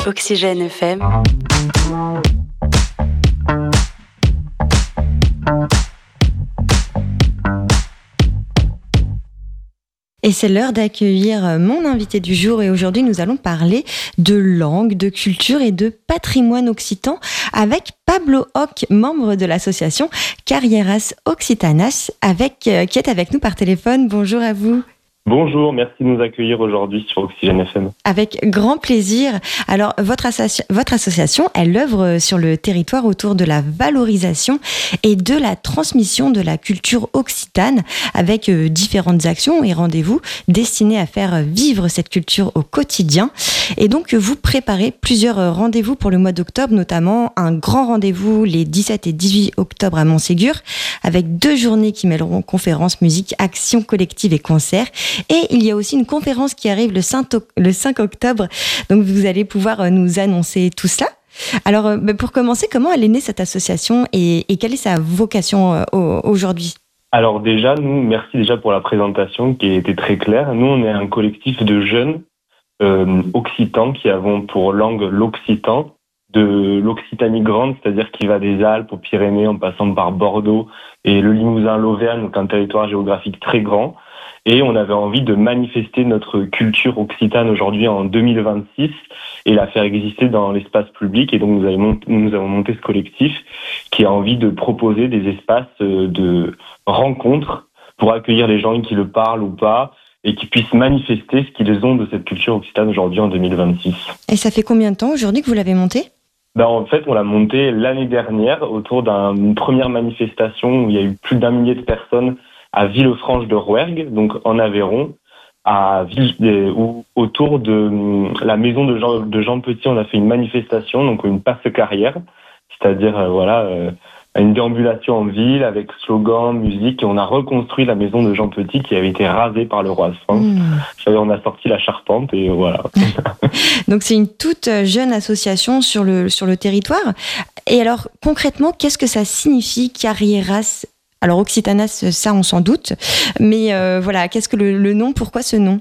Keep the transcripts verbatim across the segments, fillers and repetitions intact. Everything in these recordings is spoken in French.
Oxygène F M. Et c'est l'heure d'accueillir mon invité du jour et aujourd'hui nous allons parler de langue, de culture et de patrimoine occitan avec Pablo Oc, membre de l'association Carrieras Occitanas, avec, euh, qui est avec nous par téléphone. Bonjour à vous. Bonjour, merci de nous accueillir aujourd'hui sur Oxygène F M. Avec grand plaisir. Alors, votre, associ- votre association, elle œuvre sur le territoire autour de la valorisation et de la transmission de la culture occitane avec euh, différentes actions et rendez-vous destinés à faire vivre cette culture au quotidien. Et donc, vous préparez plusieurs rendez-vous pour le mois d'octobre, notamment un grand rendez-vous les dix-sept et dix-huit octobre à Montségur, avec deux journées qui mêleront conférences, musique, actions collectives et concerts. Et il y a aussi une conférence qui arrive le cinq octobre, donc vous allez pouvoir nous annoncer tout cela. Alors, pour commencer, comment elle est née cette association et, et quelle est sa vocation aujourd'hui ? Alors déjà, nous, merci déjà pour la présentation qui était très claire. Nous, on est un collectif de jeunes euh, occitans qui avons pour langue l'occitan, de l'Occitanie grande, c'est-à-dire qui va des Alpes aux Pyrénées en passant par Bordeaux et le Limousin, l'Auvergne, donc un territoire géographique très grand. Et on avait envie de manifester notre culture occitane aujourd'hui en deux mille vingt-six et la faire exister dans l'espace public. Et donc nous avons monté, nous avons monté ce collectif qui a envie de proposer des espaces de rencontres pour accueillir les gens qui le parlent ou pas et qui puissent manifester ce qu'ils ont de cette culture occitane aujourd'hui en deux mille vingt-six. Et ça fait combien de temps aujourd'hui que vous l'avez monté ? Ben, en fait, on l'a monté l'année dernière autour d'une première manifestation où il y a eu plus d'un millier de personnes à Villefranche de Rouergue, donc en Aveyron, à Ville, où, autour de la maison de Jean, de Jean Petit, on a fait une manifestation, donc une passe-carrière, c'est-à-dire euh, voilà euh, une déambulation en ville avec slogan, musique, et on a reconstruit la maison de Jean Petit qui avait été rasée par le roi de France. Mmh. On a sorti la charpente et voilà. Donc c'est une toute jeune association sur le, sur le territoire. Et alors concrètement, qu'est-ce que ça signifie Carrieras ? Alors Occitanas, ça on s'en doute, mais euh, voilà, qu'est-ce que le, le nom, pourquoi ce nom ?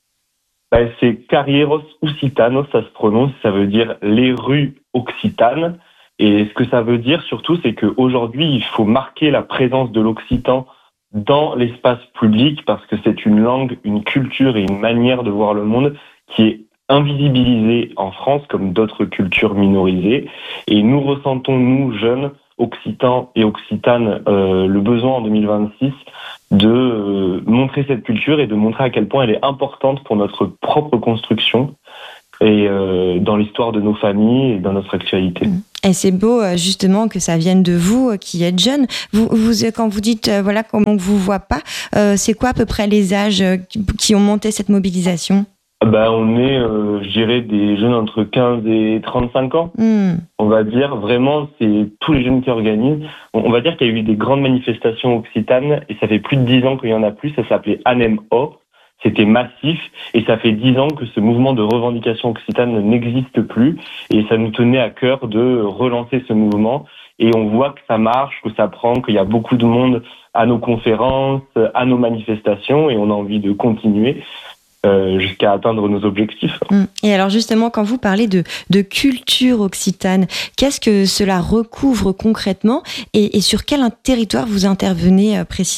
Ben, c'est Carrieros Occitanos, ça se prononce, ça veut dire les rues occitanes. Et ce que ça veut dire surtout, c'est qu'aujourd'hui, il faut marquer la présence de l'occitan dans l'espace public parce que c'est une langue, une culture et une manière de voir le monde qui est invisibilisée en France comme d'autres cultures minorisées. Et nous ressentons, nous, jeunes, occitans et occitanes, euh, le besoin en deux mille vingt-six de euh, montrer cette culture et de montrer à quel point elle est importante pour notre propre construction et euh, dans l'histoire de nos familles et dans notre actualité. Et c'est beau justement que ça vienne de vous qui êtes jeunes. Vous, vous quand vous dites euh, voilà comment on vous voit pas, euh, c'est quoi à peu près les âges qui ont monté cette mobilisation ? Ben, on est, euh, je dirais, des jeunes entre quinze et trente-cinq ans. Mm. On va dire, vraiment, c'est tous les jeunes qui organisent. On va dire qu'il y a eu des grandes manifestations occitanes et ça fait plus de dix ans qu'il y en a plus. Ça s'appelait ANEM-O. C'était massif et ça fait dix ans que ce mouvement de revendication occitane n'existe plus et ça nous tenait à cœur de relancer ce mouvement et on voit que ça marche, que ça prend, qu'il y a beaucoup de monde à nos conférences, à nos manifestations et on a envie de continuer euh, jusqu'à atteindre nos objectifs. Et alors justement, quand vous parlez de, de culture occitane, qu'est-ce que cela recouvre concrètement et, et sur quel territoire vous intervenez précisément ?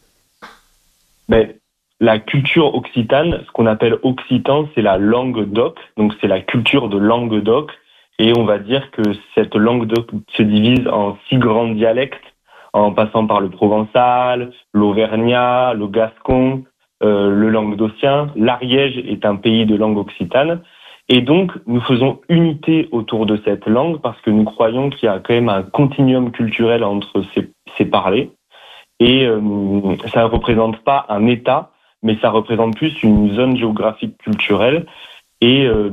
Ben, La culture occitane, ce qu'on appelle occitan, c'est la langue d'oc, donc c'est la culture de langue d'oc, et on va dire que cette langue d'oc se divise en six grands dialectes, en passant par le provençal, l'auvergnat, le gascon, euh, le languedocien. L'Ariège est un pays de langue occitane, et donc nous faisons unité autour de cette langue parce que nous croyons qu'il y a quand même un continuum culturel entre ces, ces parlers, et euh, ça ne représente pas un État, mais ça représente plus une zone géographique culturelle. Et, euh,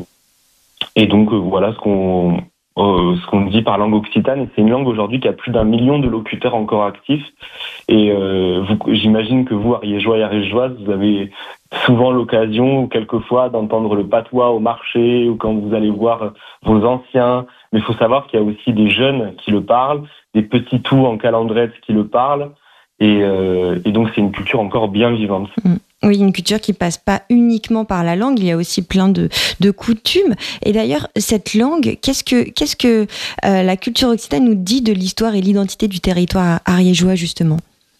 et donc, euh, voilà ce qu'on, euh, ce qu'on dit par langue occitane. C'est une langue aujourd'hui qui a plus d'un million de locuteurs encore actifs. Et euh, vous, j'imagine que vous, ariégeois et ariégeoises, vous avez souvent l'occasion, ou quelquefois, d'entendre le patois au marché, ou quand vous allez voir vos anciens. Mais il faut savoir qu'il y a aussi des jeunes qui le parlent, des petits tout en calandrette qui le parlent. Et, euh, et donc, c'est une culture encore bien vivante. Oui, une culture qui passe pas uniquement par la langue, il y a aussi plein de, de coutumes. Et d'ailleurs, cette langue, qu'est-ce que, qu'est-ce que euh, la culture occitane nous dit de l'histoire et l'identité du territoire ariégeois, justement ?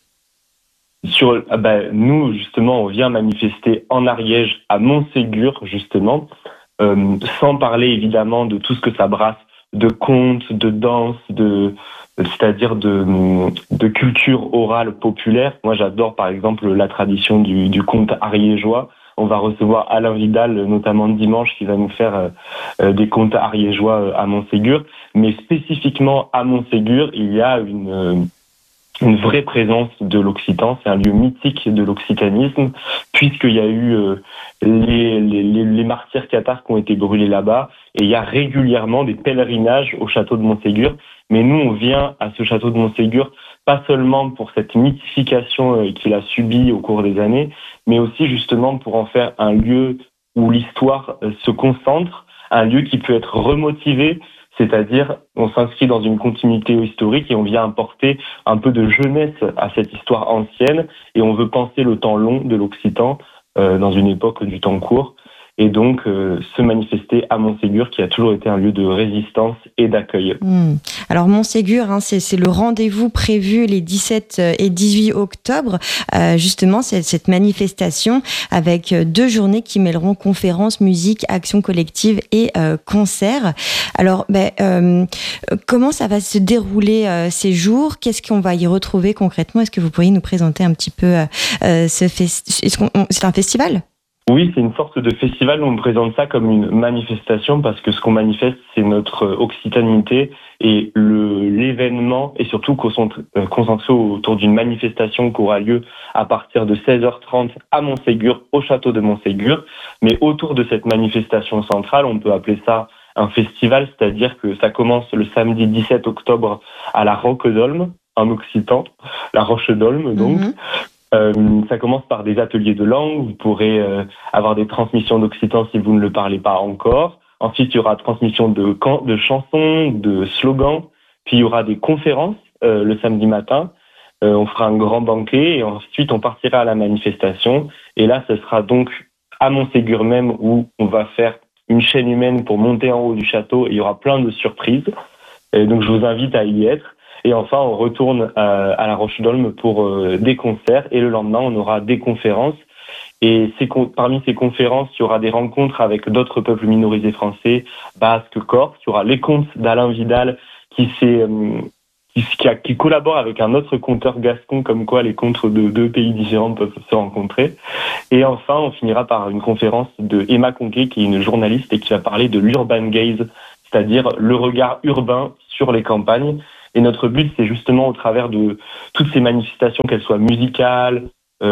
Sur, ah ben, nous, justement, on vient manifester en Ariège, à Montségur, justement, euh, sans parler évidemment de tout ce que ça brasse, de contes, de danse, de, c'est-à-dire de, de culture orale populaire. Moi, j'adore, par exemple, la tradition du, du conte ariégeois. On va recevoir Alain Vidal, notamment dimanche, qui va nous faire euh, des contes ariégeois à Montségur. Mais spécifiquement à Montségur, il y a une... Euh, une vraie présence de l'occitan, c'est un lieu mythique de l'occitanisme, puisqu'il y a eu euh, les, les, les martyrs cathares qui ont été brûlés là-bas, et il y a régulièrement des pèlerinages au château de Montségur. Mais nous, on vient à ce château de Montségur pas seulement pour cette mythification euh, qu'il a subie au cours des années, mais aussi justement pour en faire un lieu où l'histoire euh, se concentre, un lieu qui peut être remotivé. C'est-à-dire, on s'inscrit dans une continuité historique et on vient apporter un peu de jeunesse à cette histoire ancienne et on veut penser le temps long de l'occitan euh, dans une époque du temps court et donc euh, se manifester à Montségur qui a toujours été un lieu de résistance et d'accueil. Mmh. Alors Montségur, hein, c'est, c'est le rendez-vous prévu les dix-sept et dix-huit octobre, euh, justement c'est cette manifestation avec deux journées qui mêleront conférences, musique, action collective et euh, concerts. Alors ben, euh, comment ça va se dérouler euh, ces jours ? Qu'est-ce qu'on va y retrouver concrètement ? Est-ce que vous pourriez nous présenter un petit peu euh, ce festival ? Est-ce qu'on... C'est un festival ? Oui, c'est une sorte de festival où on présente ça comme une manifestation parce que ce qu'on manifeste, c'est notre occitanité et le, l'événement est surtout concentré, concentré autour d'une manifestation qui aura lieu à partir de seize heures trente à Montségur, au château de Montségur. Mais autour de cette manifestation centrale, on peut appeler ça un festival, c'est-à-dire que ça commence le samedi dix-sept octobre à la Roquedolme, en occitan, la Roche-Dolme donc. Mm-hmm. Euh, ça commence par des ateliers de langue, vous pourrez euh, avoir des transmissions d'occitan si vous ne le parlez pas encore. Ensuite, il y aura transmission de, can- de chansons, de slogans, puis il y aura des conférences euh, le samedi matin. Euh, on fera un grand banquet et ensuite on partira à la manifestation. Et là, ce sera donc à Montségur même où on va faire une chaîne humaine pour monter en haut du château et il y aura plein de surprises. Et donc, je vous invite à y être. Et enfin, on retourne à, à la Roche-Dolme pour euh, des concerts. Et le lendemain, on aura des conférences. Et ces, parmi ces conférences, il y aura des rencontres avec d'autres peuples minorisés français, basques, corses. Il y aura les contes d'Alain Vidal qui, s'est, euh, qui, qui, a, qui collabore avec un autre conteur gascon, comme quoi les contes de deux pays différents peuvent se rencontrer. Et enfin, on finira par une conférence de Emma Conquet, qui est une journaliste et qui va parler de l'urban gaze, c'est-à-dire le regard urbain sur les campagnes. Et notre but, c'est justement au travers de toutes ces manifestations, qu'elles soient musicales, euh,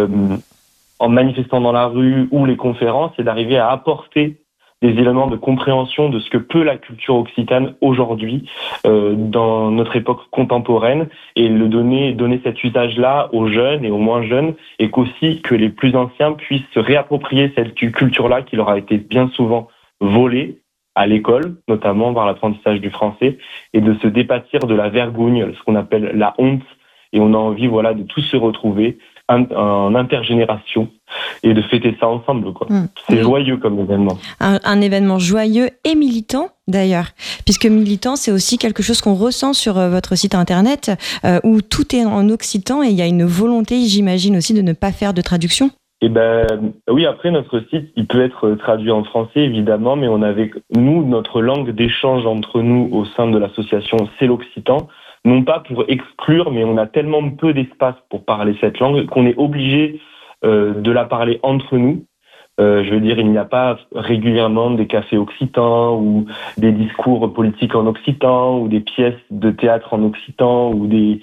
en manifestant dans la rue ou les conférences, c'est d'arriver à apporter des éléments de compréhension de ce que peut la culture occitane aujourd'hui euh, dans notre époque contemporaine et le donner, donner cet usage-là aux jeunes et aux moins jeunes et qu'aussi que les plus anciens puissent se réapproprier cette culture-là qui leur a été bien souvent volée à l'école, notamment par l'apprentissage du français, et de se dépâtir de la vergogne, ce qu'on appelle la honte. Et on a envie, voilà, de tous se retrouver en, en intergénération et de fêter ça ensemble, quoi. Mmh. C'est joyeux comme événement. Un, un événement joyeux et militant, d'ailleurs, puisque militant, c'est aussi quelque chose qu'on ressent sur votre site internet, euh, où tout est en occitan et il y a une volonté, j'imagine aussi, de ne pas faire de traduction. Eh ben oui, après notre site, il peut être traduit en français évidemment, mais on avait nous notre langue d'échange entre nous au sein de l'association, c'est l'occitan, non pas pour exclure, mais on a tellement peu d'espace pour parler cette langue qu'on est obligé euh, de la parler entre nous. Euh, je veux dire, il n'y a pas régulièrement des cafés occitans ou des discours politiques en occitan ou des pièces de théâtre en occitan ou des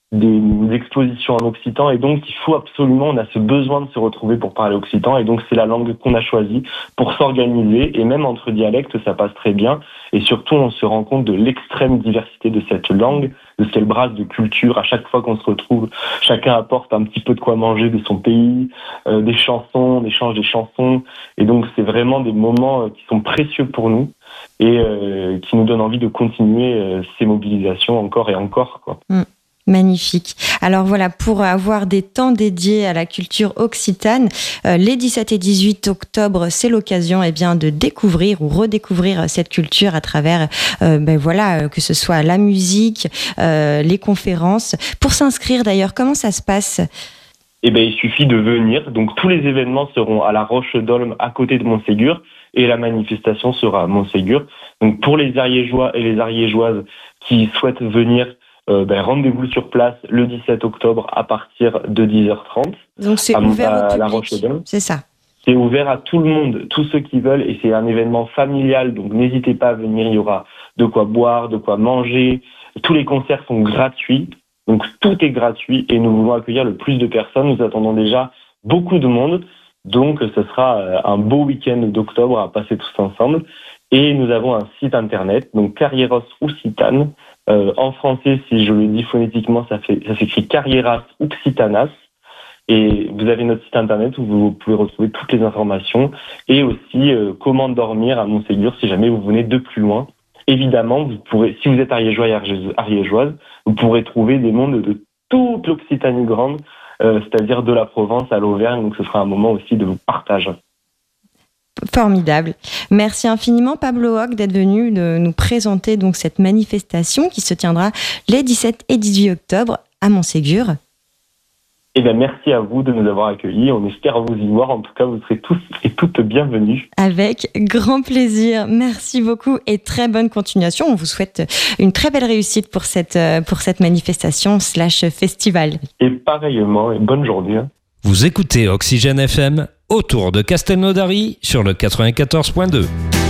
des expositions en occitan et donc il faut absolument, on a ce besoin de se retrouver pour parler occitan et donc c'est la langue qu'on a choisie pour s'organiser et même entre dialectes ça passe très bien et surtout on se rend compte de l'extrême diversité de cette langue, de ce qu'elle brasse de culture. À chaque fois qu'on se retrouve, chacun apporte un petit peu de quoi manger de son pays, euh, des chansons, on échange des chansons et donc c'est vraiment des moments qui sont précieux pour nous et euh, qui nous donnent envie de continuer euh, ces mobilisations encore et encore, quoi. Mmh. Magnifique. Alors voilà, pour avoir des temps dédiés à la culture occitane, euh, les dix-sept et dix-huit octobre, c'est l'occasion eh bien, de découvrir ou redécouvrir cette culture à travers, euh, ben voilà, euh, que ce soit la musique, euh, les conférences. Pour s'inscrire d'ailleurs, comment ça se passe ? Eh ben, il suffit de venir. Donc tous les événements seront à la Roche-d'Olme, à côté de Montségur, et la manifestation sera à Montségur. Donc pour les Ariégeois et les Ariégeoises qui souhaitent venir, Euh, ben, rendez-vous sur place le dix-sept octobre à partir de dix heures trente. Donc c'est à, ouvert à, au public, la Roche-d'Olme. C'est ça. C'est ouvert à tout le monde, tous ceux qui veulent, et c'est un événement familial, donc n'hésitez pas à venir, il y aura de quoi boire, de quoi manger. Tous les concerts sont gratuits, donc tout est gratuit, et nous voulons accueillir le plus de personnes. Nous attendons déjà beaucoup de monde, donc ce sera un beau week-end d'octobre à passer tous ensemble. Et nous avons un site internet, donc Carrieros Occitane. Euh, en français, si je le dis phonétiquement, ça, fait, ça s'écrit Carrieras Occitanas. Et vous avez notre site internet où vous pouvez retrouver toutes les informations et aussi euh, comment dormir à Montségur si jamais vous venez de plus loin. Évidemment, vous pourrez, si vous êtes ariégeois et ariégeoise, vous pourrez trouver des mondes de toute l'Occitanie grande, euh, c'est-à-dire de la Provence à l'Auvergne. Donc ce sera un moment aussi de partage. Formidable. Merci infiniment Pablo Hoc d'être venu de nous présenter donc cette manifestation qui se tiendra les dix-sept et dix-huit octobre à Montségur. Eh bien, merci à vous de nous avoir accueillis. On espère vous y voir. En tout cas, vous serez tous et toutes bienvenus. Avec grand plaisir. Merci beaucoup et très bonne continuation. On vous souhaite une très belle réussite pour cette, pour cette manifestation slash festival. Et pareillement, et bonne journée. Vous écoutez Oxygène F M autour de Castelnaudary sur le quatre-vingt-quatorze point deux.